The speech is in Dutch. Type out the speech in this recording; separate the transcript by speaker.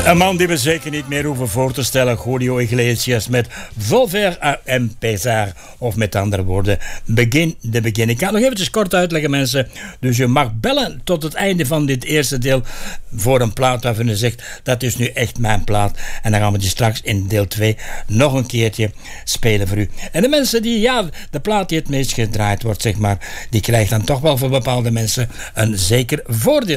Speaker 1: Een man die we zeker niet meer hoeven voor te stellen. Julio Iglesias met Volver a empezar. Of met andere woorden, begin de begin. Ik ga het nog eventjes kort uitleggen, mensen. Dus je mag bellen tot het einde van dit eerste deel voor een plaat waarvan je zegt, dat is nu echt mijn plaat. En dan gaan we die straks in deel 2 nog een keertje spelen voor u. En de mensen die, de plaat die het meest gedraaid wordt, zeg maar, die krijgt dan toch wel voor bepaalde mensen een zeker voordeel.